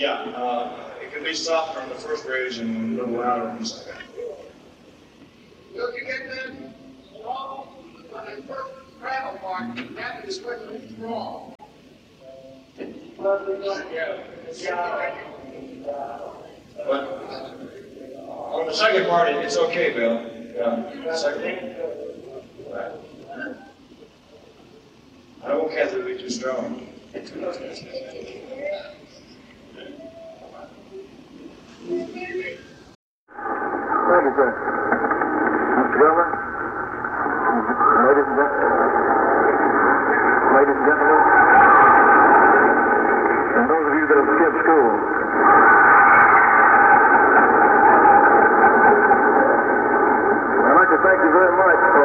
Yeah, it can be soft on the first raise and a little louder on the second. Look, you get that wrong on the first travel part, that is what is wrong. But on the second part, it's okay, Bill. Yeah. Second. Right. I don't want Kathy to be too strong. Thank you, sir. Mr. Governor, ladies and gentlemen, and those of you that have skipped school, I'd like to thank you very much for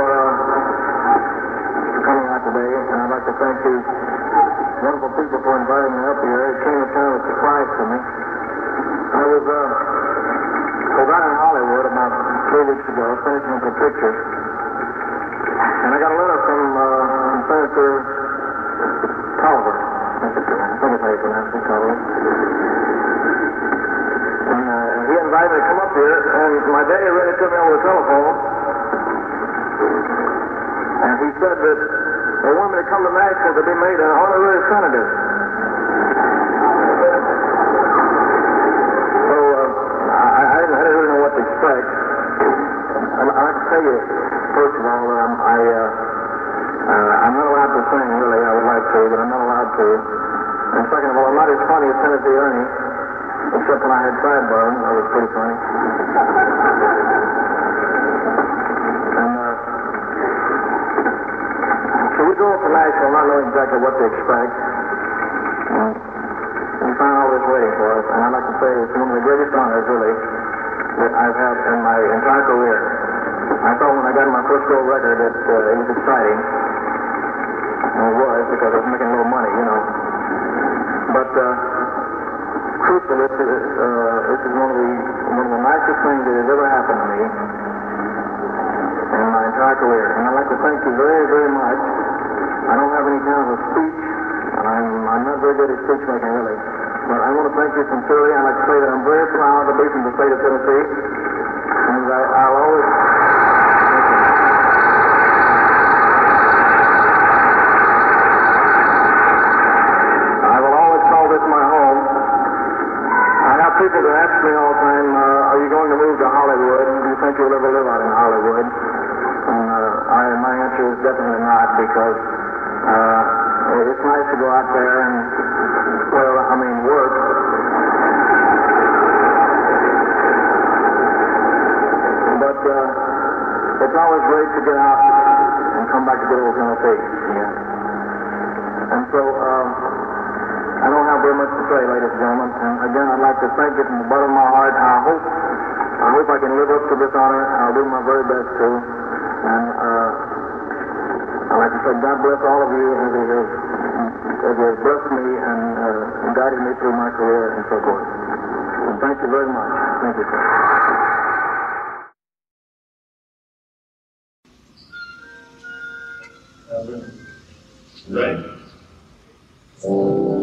coming out today, and I'd like to thank you wonderful people for inviting me up here. It came as kind of a surprise to me. I was out in Hollywood about 3 weeks ago, finishing up a picture, and I got a letter from Senator Tolliver. I think it's how you pronounce it, Tolliver. And he invited me to come up here, and my daddy read it to me over the telephone, and he said that they wanted me to come to Nashville to be made an honorary senator. I didn't really know what to expect. I'd like to tell you, first of all, I'm not allowed to sing, really. I would like to, but I'm not allowed to. And second of all, I'm not as funny as Tennessee Ernie, except when I had sideburns. That was pretty funny. So we drove to Nashville not knowing exactly what to expect. We found all this waiting for us, and I'd like to say it's one of the greatest honors, really, that I've had in my entire career. I thought when I got my first gold record that it was exciting. And it was, because I was making a little money, you know. But truthfully, this is one of the nicest things that has ever happened to me in my entire career. And I'd like to thank you very, very much. I don't have any kind of a speech, and I'm not very good at speech making, really. But I want to thank you sincerely. I'd like to say that I'm very proud to be from the state of Tennessee. And I'll always... I will always call this my home. I have people that ask me all the time, are you going to move to Hollywood? Do you think you'll ever live out in Hollywood? And my answer is definitely not, because it's nice to go out there and, work. But it's always great to get out and come back to good old Tennessee. Yeah. And so I don't have very much to say, ladies and gentlemen. And again, I'd like to thank you from the bottom of my heart. I hope I can live up to this honor. I'll do my very best to. And I'd like to say God bless all of you as He has blessed me and guided me through my career and so forth. And thank you very much. Thank you, sir. Ready?